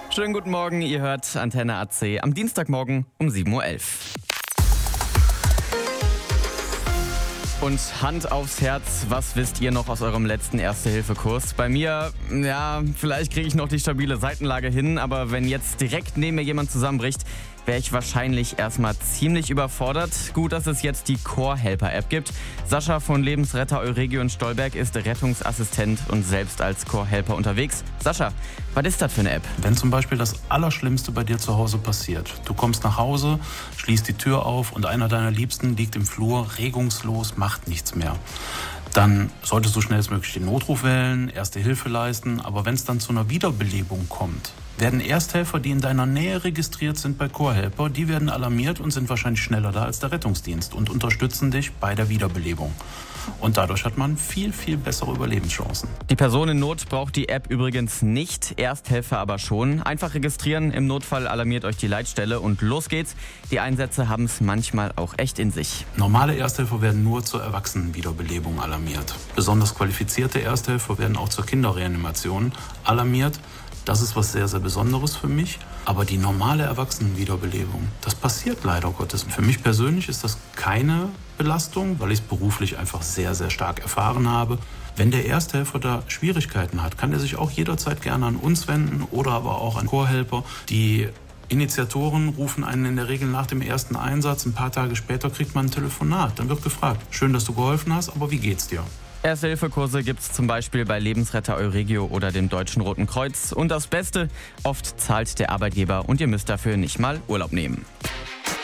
Schönen guten Morgen, ihr hört Antenne AC am Dienstagmorgen um 7:11 Uhr. Und Hand aufs Herz, was wisst ihr noch aus eurem letzten Erste-Hilfe-Kurs? Bei mir, vielleicht kriege ich noch die stabile Seitenlage hin, aber wenn jetzt direkt neben mir jemand zusammenbricht, wäre ich wahrscheinlich erstmal ziemlich überfordert. Gut, dass es jetzt die Core-Helper-App gibt. Sascha von Lebensretter Euregio in Stolberg ist Rettungsassistent und selbst als Core-Helper unterwegs. Sascha, was ist das für eine App? Wenn zum Beispiel das Allerschlimmste bei dir zu Hause passiert, du kommst nach Hause, schließt die Tür auf und einer deiner Liebsten liegt im Flur, regungslos, macht nichts mehr. Dann solltest du schnellstmöglich den Notruf wählen, Erste Hilfe leisten. Aber wenn es dann zu einer Wiederbelebung kommt, werden Ersthelfer, die in deiner Nähe registriert sind bei Core-Helper, die werden alarmiert und sind wahrscheinlich schneller da als der Rettungsdienst und unterstützen dich bei der Wiederbelebung. Und dadurch hat man viel, viel bessere Überlebenschancen. Die Person in Not braucht die App übrigens nicht, Ersthelfer aber schon. Einfach registrieren, im Notfall alarmiert euch die Leitstelle und los geht's. Die Einsätze haben es manchmal auch echt in sich. Normale Ersthelfer werden nur zur Erwachsenenwiederbelebung alarmiert. Besonders qualifizierte Ersthelfer werden auch zur Kinderreanimation alarmiert. Das ist was sehr, sehr Besonderes für mich. Aber die normale Erwachsenenwiederbelebung, das passiert leider Gottes. Für mich persönlich ist das keine Belastung, weil ich es beruflich einfach sehr, sehr stark erfahren habe. Wenn der Ersthelfer da Schwierigkeiten hat, kann er sich auch jederzeit gerne an uns wenden oder aber auch an Core-Helper. Die Initiatoren rufen einen in der Regel nach dem ersten Einsatz. Ein paar Tage später kriegt man ein Telefonat. Dann wird gefragt, schön, dass du geholfen hast, aber wie geht's dir? Erste-Hilfe-Kurse gibt es zum Beispiel bei Lebensretter Euregio oder dem Deutschen Roten Kreuz. Und das Beste, oft zahlt der Arbeitgeber und ihr müsst dafür nicht mal Urlaub nehmen.